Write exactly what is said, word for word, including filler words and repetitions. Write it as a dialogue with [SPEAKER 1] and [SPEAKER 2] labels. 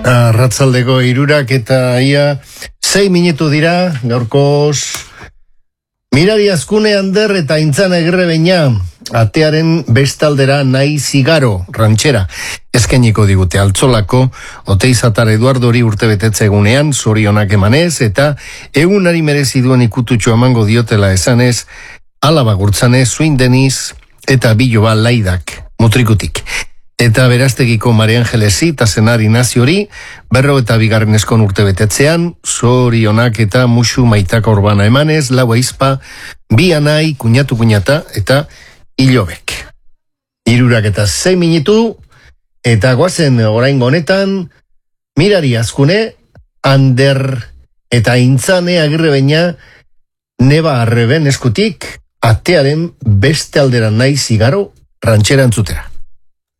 [SPEAKER 1] Arratzaldeko hirurak eta ia sei minutu dira, gaurkoz Mirari Azkune Ander eta Aintzane Gerrebeina, atearen bestaldera nahi zigaro, rantxera. Eskainiko digute Altzolako, Oteizatar Eduardori urtebetetze egunean, zorionak emanez, eta egunari merezi duen ikututxo emango diotela esanez, Alaba Gurtzane, Zuin Deniz eta Biloba Laidak, mutrikutik. Eta Beraztegiko Maria Angelesi eta Senar Inaziori, berro eta bigarren eskon urtebetetzean, zorionak eta musu maitaka urbana emanez, lau aizpa, bi anai, kuñatu kuñata eta hilobek. Hirurak eta zei minutu, eta guazen oraingo honetan, Mirari Azkune, Ander eta Aintzane Agirrebeina, neba arreben eskutik, atearen beste alderan nahi zigaro, rantxera entzutera.